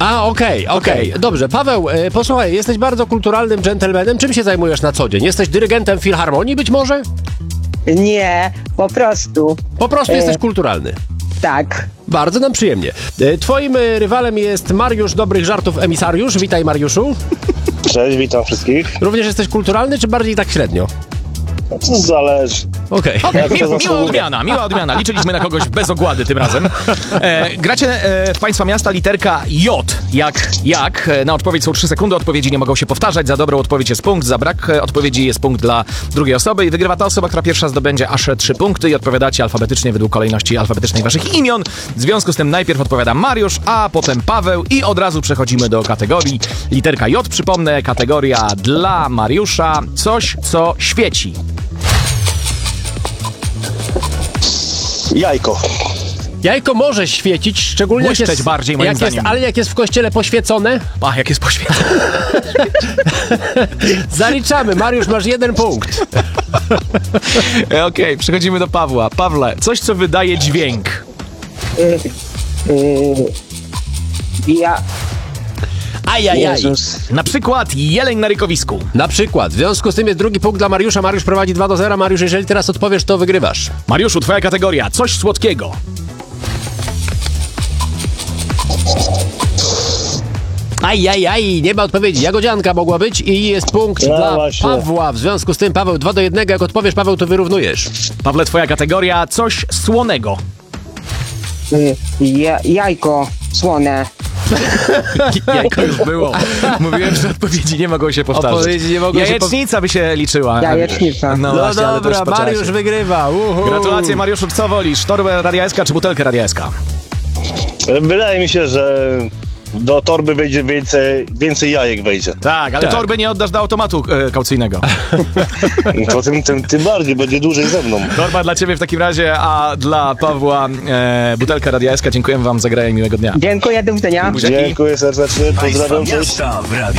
Okej. Dobrze, Paweł, posłuchaj, jesteś bardzo kulturalnym dżentelmenem. Czym się zajmujesz na co dzień? Jesteś dyrygentem filharmonii być może? Nie, po prostu. Po prostu jesteś kulturalny. Tak. Bardzo nam przyjemnie. Twoim rywalem jest Mariusz Dobrych Żartów Emisariusz. Witaj, Mariuszu. Cześć, witam wszystkich. Również jesteś kulturalny, czy bardziej tak średnio? To zależy. Okej. Miła odmiana. Liczyliśmy na kogoś bez ogłady tym razem. Gracie w państwa miasta literka J. Jak? Na odpowiedź są 3 sekundy, odpowiedzi nie mogą się powtarzać. Za dobrą odpowiedź jest punkt, za brak odpowiedzi jest punkt dla drugiej osoby i wygrywa ta osoba, która pierwsza zdobędzie aż 3 punkty i odpowiadacie alfabetycznie według kolejności alfabetycznej waszych imion. W związku z tym najpierw odpowiada Mariusz, a potem Paweł i od razu przechodzimy do kategorii literka J. Przypomnę, kategoria dla Mariusza. Coś, co świeci. Jajko. Jajko może świecić, szczególnie jak Błyszczeć jest, bardziej, moim zdaniem. ale jak jest w kościele poświecone, Jak jest poświęcone. zaliczamy. Mariusz, masz 1 punkt. Okej, przechodzimy do Pawła. Pawle, coś, co wydaje dźwięk. Ajajaj. Jezus. Na przykład jeleń na rykowisku. Na przykład. W związku z tym jest drugi punkt dla Mariusza. Mariusz prowadzi 2-0. Mariusz, jeżeli teraz odpowiesz, to wygrywasz. Mariuszu, twoja kategoria. Coś słodkiego. Ajajaj, nie ma odpowiedzi. Jagodzianka mogła być i jest punkt No dla właśnie. Pawła. W związku z tym, Paweł, 2-1. Jak odpowiesz, Paweł, to wyrównujesz. Pawle, twoja kategoria. Coś słonego. Jajko słone. Jajko już było. Mówiłem, że odpowiedzi nie mogą się powtarzać. Odpowiedzi nie mogą się Jajecznica by się liczyła. Jajecznica. No No właśnie, ale to już dobra, po Mariusz czasie. wygrywa. Uhu. Gratulacje, Mariuszu. Co wolisz? Torbę Radia SK czy butelkę Radia SK? Wydaje mi się, że do torby wejdzie więcej jajek wejdzie. Tak, ale torby nie oddasz do automatu kaucyjnego. To tym bardziej, będzie dłużej ze mną. Torba dla ciebie w takim razie, a dla Pawła butelka Radia SK. Dziękujemy wam za grę i miłego dnia. Dziękuję, do widzenia. Buziaki. Dziękuję serdecznie, pozdrawiam, cześć. Miasta w radiu.